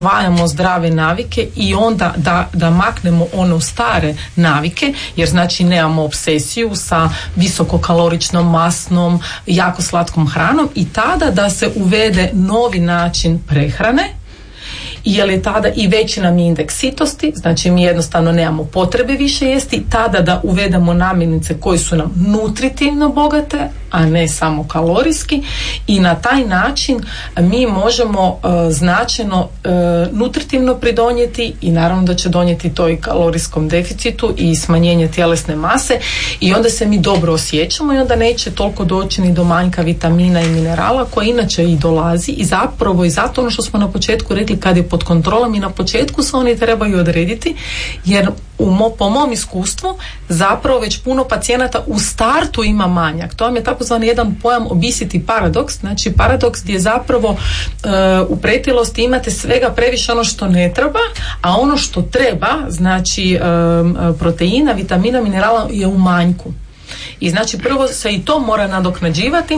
usvajamo zdrave navike i onda da maknemo ono stare navike, jer znači nemamo obsesiju sa visokokaloričnom, masnom, jako slatkom hranom, i tada da se uvede novi način prehrane, jer je tada i veći nam je indeks sitosti, znači mi jednostavno nemamo potrebe više jesti, tada da uvedemo namirnice koje su nam nutritivno bogate, a ne samo kalorijski, i na taj način mi možemo značajno nutritivno pridonijeti, i naravno da će donijeti to i kalorijskom deficitu i smanjenje tjelesne mase, i onda se mi dobro osjećamo i onda neće toliko doći ni do manjka vitamina i minerala koji inače i dolazi, i zapravo i zato ono što smo na početku rekli, kad je pod kontrolom i na početku se oni trebaju odrediti, jer po mom iskustvu zapravo već puno pacijenata u startu ima manjak. To vam je takozvani jedan pojam obesity paradoks, znači paradoks gdje zapravo u pretilosti imate svega previše ono što ne treba, a ono što treba, znači proteina, vitamina, minerala je u manjku. I znači prvo se i to mora nadoknađivati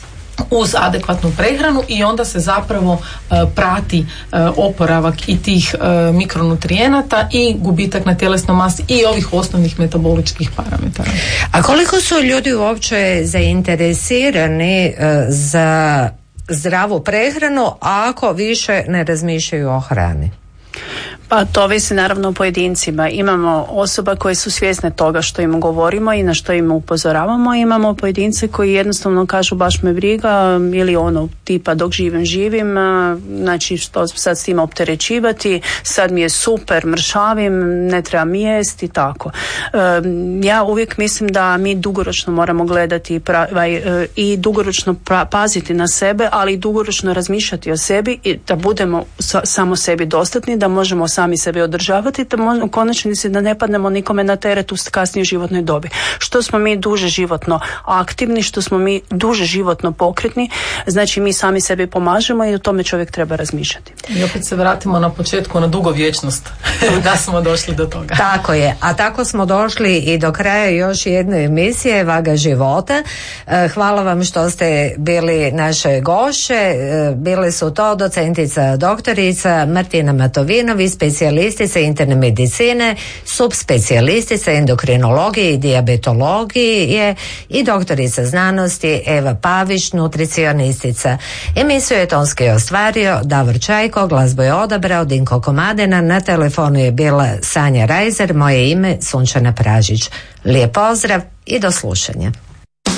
uz adekvatnu prehranu, i onda se zapravo prati oporavak i tih mikronutrijenata i gubitak na tjelesnoj masi i ovih osnovnih metaboličkih parametara. A koliko su ljudi uopće zainteresirani za zdravu prehranu ako više ne razmišljaju o hrani? Pa to ovisi naravno o pojedincima. Imamo osoba koje su svjesne toga što im govorimo i na što im upozoravamo. Imamo pojedince koji jednostavno kažu baš me briga, ili ono tipa dok živim, znači što sad s tim opterećivati, sad mi je super, mršavim, ne trebam jesti i tako. Ja uvijek mislim da mi dugoročno moramo gledati i dugoročno paziti na sebe, ali i dugoročno razmišljati o sebi i da budemo samo sebi dostatni, da možemo sami sebe održavati, da u konačnici da ne padnemo nikome na teret u kasnijoj životnoj dobi. Što smo mi duže životno aktivni, što smo mi duže životno pokretni, znači mi sami sebi pomažemo i o tome čovjek treba razmišljati. I opet se vratimo na početku na dugovječnost da smo došli do toga. Tako je, a tako smo došli i do kraja još jedne emisije Vaga života. Hvala vam što ste bili naše gošće. Bile su to docentica doktorica Martina Matovinović, specijalistica interne medicine, subspecijalistica endokrinologije i dijabetologije, i doktorica znanosti Eva Pavić, nutricionistica. Emisiju je tonski ostvario Davor Čajko, glazbu je odabrao Dinko Komadina, na telefonu je bila Sanja Rajzer, moje ime Sunčana Pražić. Lijep pozdrav i do slušanja.